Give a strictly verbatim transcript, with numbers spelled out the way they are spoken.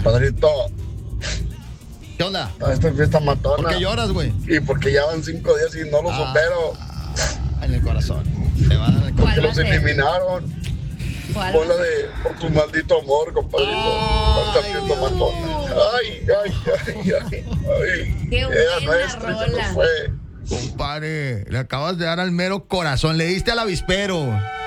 Padrito, ¿Qué onda? a esta fiesta matona. ¿Por qué lloras, güey? Y porque ya van cinco días y no los Ah. supero. En el corazón. Te va a dar el Porque corazón. ¿Cuál va los a ser? eliminaron. ¿Cuál? Fue la de por tu maldito amor, compadrito. Ay, Esta fiesta Dios. matona. Ay, ay, ay, ay, ay. Qué Era buena nuestra, ya rola. no fue. Compadre, le acabas de dar al mero corazón. Le diste al avispero.